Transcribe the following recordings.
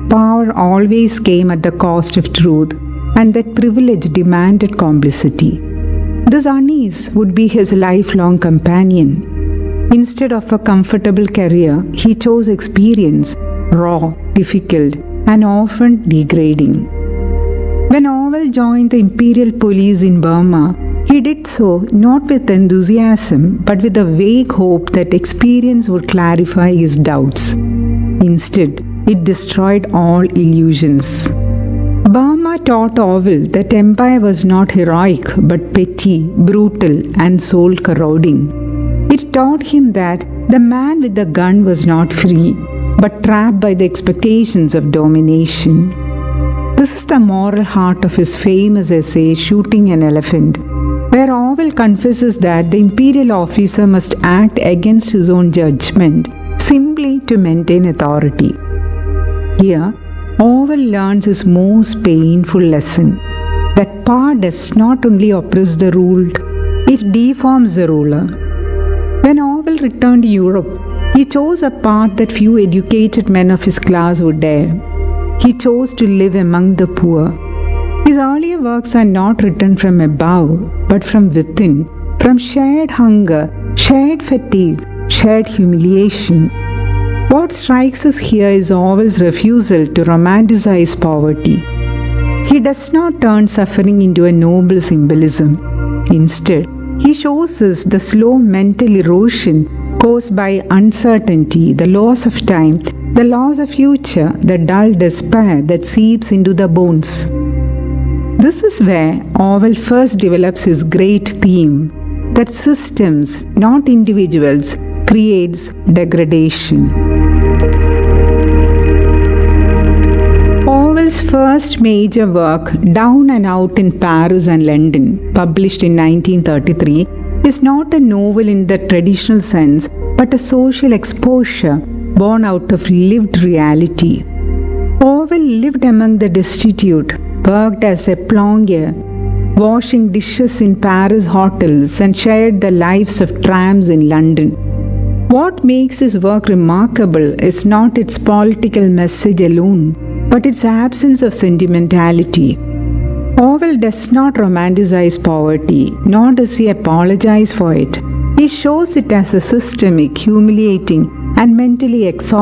power always came at the cost of truth, and that privilege demanded complicity. This unease would be his lifelong companion. Instead of a comfortable career, he chose experience, raw, difficult, and often degrading. When Orwell joined the imperial police in Burma, he did so not with enthusiasm but with a vague hope that experience would clarify his doubts. Instead, it destroyed all illusions. Burma taught Orwell that empire was not heroic but petty, brutal, and soul corroding. It taught him that the man with the gun was not free but trapped by the expectations of domination. This is the moral heart of his famous essay Shooting an Elephant, where Orwell confesses that the imperial officer must act against his own judgment simply to maintain authority. Here, Orwell learns his most painful lesson, that power does not only oppress the ruled, it deforms the ruler. When Orwell returned to Europe, he chose a path that few educated men of his class would dare. He chose to live among the poor. His earlier works are not written from above, but from within, from shared hunger, shared fatigue, shared humiliation. What strikes us here is Orwell's refusal to romanticize poverty. He does not turn suffering into a noble symbolism. Instead, he shows us the slow mental erosion caused by uncertainty, the loss of time, the loss of future, the dull despair that seeps into the bones. This is where Orwell first develops his great theme that systems, not individuals, creates degradation. Orwell's first major work, Down and Out in Paris and London, published in 1933, is not a novel in the traditional sense, but a social exposure born out of lived reality. Orwell lived among the destitute, worked as a plongier, washing dishes in Paris hotels, and shared the lives of tramps in London. What makes his work remarkable is not its political message alone, but its absence of sentimentality. Orwell does not romanticize poverty, nor does he apologize for it. He shows it as a systemic, humiliating, and mentally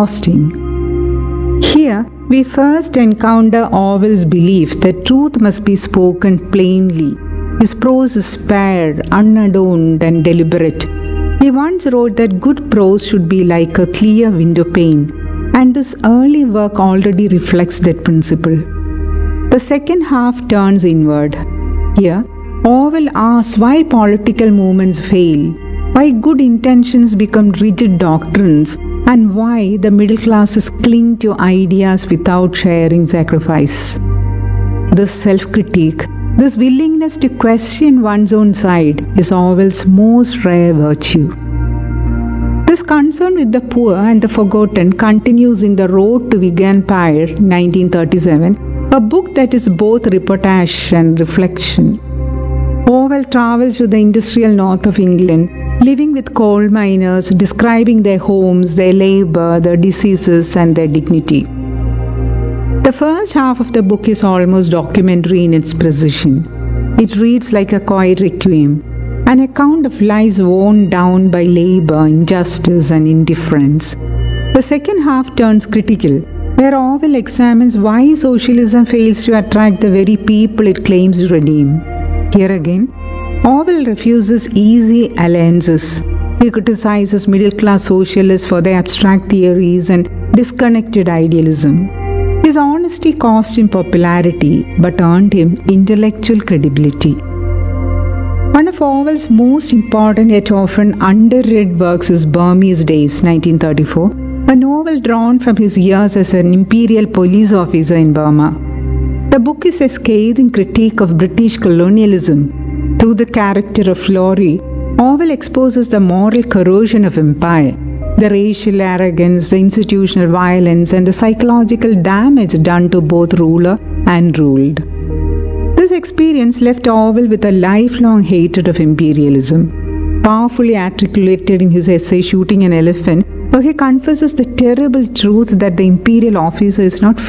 exhausting. Here, we first encounter Orwell's belief that truth must be spoken plainly. His prose is spare, unadorned, and deliberate. He once wrote that good prose should be like a clear window pane, and this early work already reflects that principle. The second half turns inward. Here, Orwell asks why political movements fail, why good intentions become rigid doctrines, and why the middle classes cling to ideas without sharing sacrifice. This self-critique, this willingness to question one's own side, is Orwell's most rare virtue. This concern with the poor and the forgotten continues in The Road to Vegan Empire, 1937, a book that is both reportage and reflection. Orwell travels to the industrial north of England, living with coal miners, describing their homes, their labor, their diseases, and their dignity. The first half of the book is almost documentary in its precision. It reads like a quiet requiem, an account of lives worn down by labor, injustice, and indifference. The second half turns critical, where Orwell examines why socialism fails to attract the very people it claims to redeem. Here again, Orwell refuses easy alliances. He criticizes middle-class socialists for their abstract theories and disconnected idealism. His honesty cost him popularity but earned him intellectual credibility. One of Orwell's most important yet often underread works is Burmese Days, 1934, a novel drawn from his years as an imperial police officer in Burma. The book is a scathing critique of British colonialism. Through the character of Florey, Orwell exposes the moral corrosion of empire, the racial arrogance, the institutional violence, and the psychological damage done to both ruler and ruled. This experience left Orwell with a lifelong hatred of imperialism, powerfully articulated in his essay Shooting an Elephant, where he confesses the terrible truth that the imperial officer is not